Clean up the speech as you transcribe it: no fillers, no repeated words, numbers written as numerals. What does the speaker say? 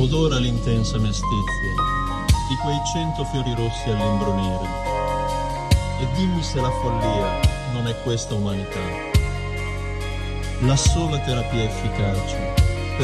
odora l'intensa mestizia di quei 100 fiori rossi all'imbrunire. E dimmi se la follia non è questa umanità, la sola terapia efficace